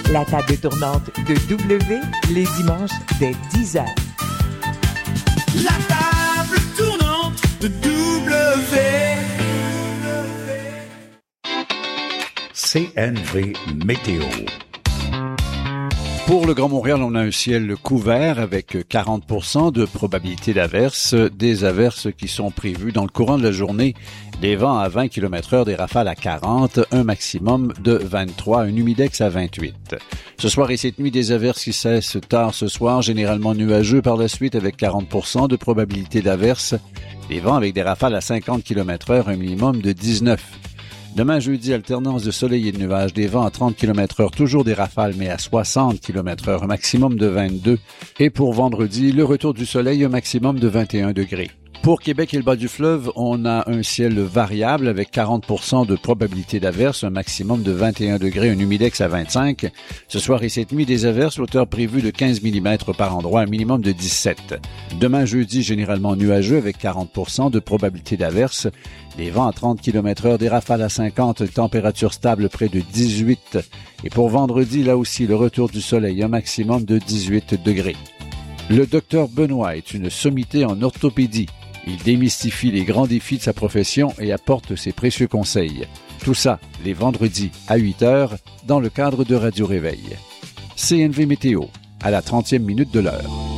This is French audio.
La table tournante de W, les dimanches dès 10h. La table tournante de W. CNV Météo. Pour le Grand Montréal, on a un ciel couvert avec 40% de probabilité d'averses. Des averses qui sont prévues dans le courant de la journée. Des vents à 20 km/h, des rafales à 40, un maximum de 23, un humidex à 28. Ce soir et cette nuit, des averses qui cessent tard ce soir, généralement nuageux par la suite avec 40% de probabilité d'averses. Des vents avec des rafales à 50 km/h, un minimum de 19. Demain, jeudi, alternance de soleil et de nuages, des vents à 30 km/h, toujours des rafales, mais à 60 km/h, un maximum de 22. Et pour vendredi, le retour du soleil, un maximum de 21 degrés. Pour Québec et le bas du fleuve, on a un ciel variable avec 40% de probabilité d'averses, un maximum de 21 degrés, un humidex à 25. Ce soir et cette nuit, des averses, hauteur prévue de 15 mm par endroit, un minimum de 17. Demain, jeudi, généralement nuageux avec 40% de probabilité d'averses. Des vents à 30 km/h, des rafales à 50, température stable près de 18. Et pour vendredi, là aussi, le retour du soleil, un maximum de 18 degrés. Le docteur Benoît est une sommité en orthopédie. Il démystifie les grands défis de sa profession et apporte ses précieux conseils. Tout ça, les vendredis à 8h, dans le cadre de Radio Réveil. CNV Météo, à la 30e minute de l'heure.